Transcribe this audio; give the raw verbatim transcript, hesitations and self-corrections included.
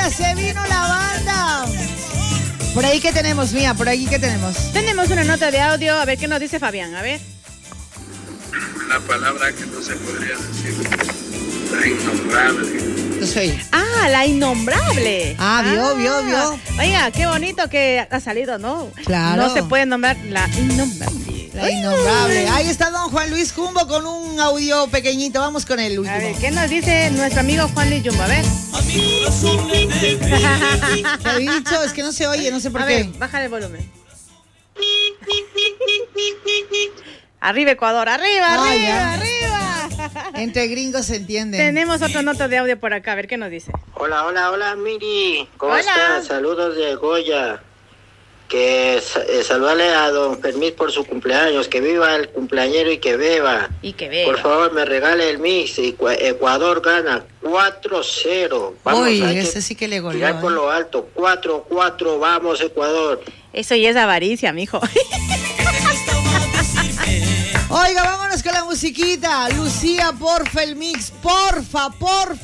Oiga, se vino la banda. Por ahí, ¿qué tenemos, Mía? Por ahí, ¿qué tenemos? Tenemos una nota de audio. A ver, ¿qué nos dice Fabián? A ver. La palabra que no se podría decir. La innombrable. No soy. Ah, la innombrable. Ah, vio, vio, vio. Oiga, qué bonito que ha salido, ¿no? Claro. No se puede nombrar la innombrable. La innombrable. Ahí está don Juan Luis Jumbo con un audio pequeñito. Vamos con el último. A ver, ¿qué nos dice nuestro amigo Juan Luis Jumbo? A ver. Te he dicho, es que no se oye, no sé por a qué. ver, bájale el volumen. Arriba Ecuador, arriba, Ah, arriba, ya. arriba. Entre gringos se entienden. Tenemos otra nota de audio por acá, a ver qué nos dice. Hola, hola, hola, Miri. ¿Cómo Hola. estás? Saludos de Goya. Que eh, saludarle a don Fermín por su cumpleaños. Que viva el cumpleañero y que beba. Y que vea. Por favor, me regale el mix. Ecua- Ecuador gana cuatro cero. Vamos Uy, a que ese sí que le goleó. tirar por ¿eh? lo alto. cuatro cuatro, vamos Ecuador. Eso ya es avaricia, mijo. Oiga, vámonos con la musiquita. Lucía, porfa, el mix. Porfa, porfa.